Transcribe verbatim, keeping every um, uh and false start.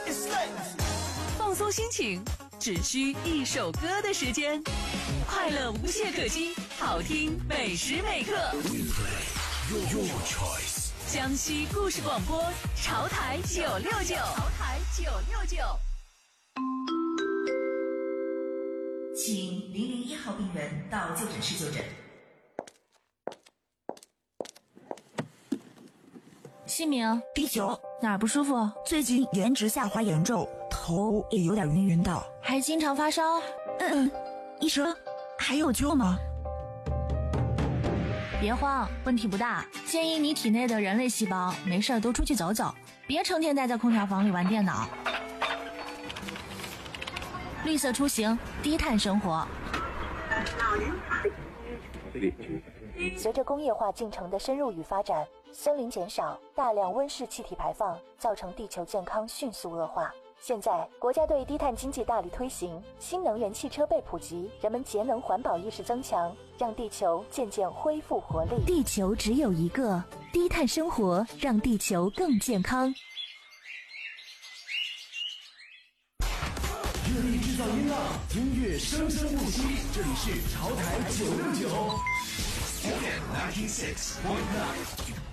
放松心情，只需一首歌的时间，快乐无懈可击，好听每时每刻。江西故事广播，潮台九六九，潮台九六九。 请零零一号病人到就诊室就诊。 姓名？ 第九。 哪儿不舒服？ 最近颜值下滑严重，头也有点晕晕的， 还经常发烧。 嗯，医生，还有救吗？ 别慌，问题不大，建议你体内的人类细胞没事都出去走走，别成天待在空调房里玩电脑。绿色出行，低碳生活。 随着工业化进程的深入与发展，森林减少，大量温室气体排放，造成地球健康迅速恶化。现在国家对低碳经济大力推行，新能源汽车被普及，人们节能环保意识增强，让地球渐渐恢复活力。 地球只有一个，低碳生活让地球更健康。 热力制造音浪，音乐生生不息。这里是潮台九六九。F M ninety six point nine。